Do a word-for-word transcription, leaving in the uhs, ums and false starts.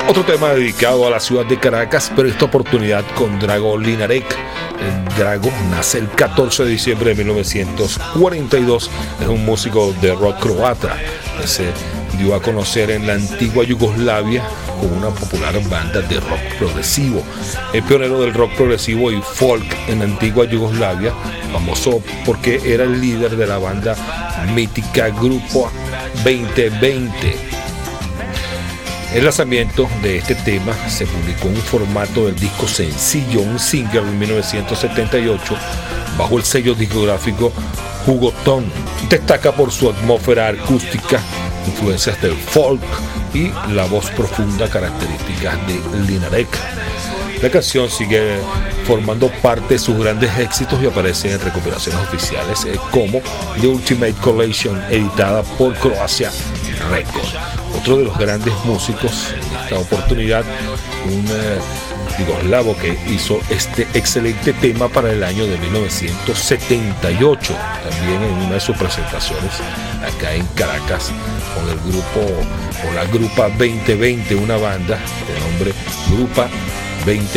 Otro tema dedicado a la ciudad de Caracas, pero esta oportunidad con Drago Linarek. El Drago nace el catorce de diciembre de mil novecientos cuarenta y dos. Es un músico de rock croata. Se dio a conocer en la antigua Yugoslavia con una popular banda de rock progresivo. El pionero del rock progresivo y folk en la antigua Yugoslavia, famoso porque era el líder de la banda mítica Grupo veinte veinte. El lanzamiento de este tema se publicó en un formato del disco sencillo, un single en mil novecientos setenta y ocho, bajo el sello discográfico Jugotón. Destaca por su atmósfera acústica, influencias del folk y la voz profunda características de Linarek. La canción sigue formando parte de sus grandes éxitos y aparece en recopilaciones oficiales eh, como The Ultimate Collection, editada por Croatia Records. Otro de los grandes músicos en esta oportunidad, un eh, yugoslavo que hizo este excelente tema para el año de mil novecientos setenta y ocho, también en una de sus presentaciones acá en Caracas con el grupo o la Grupa veinte veinte, una banda de nombre Grupa veinte